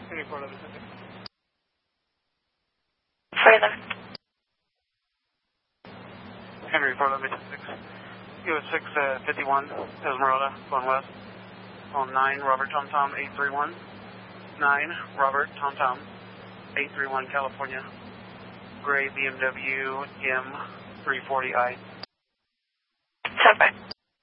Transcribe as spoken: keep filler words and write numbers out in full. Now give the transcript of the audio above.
Henry four eleven six. Further. Henry four eleven six. U S six fifty-one, Esmeralda, going west. On nine, Robert Tom Tom eight three one. nine, Robert Tom Tom eight three one, California. Gray B M W M three forty I. Super.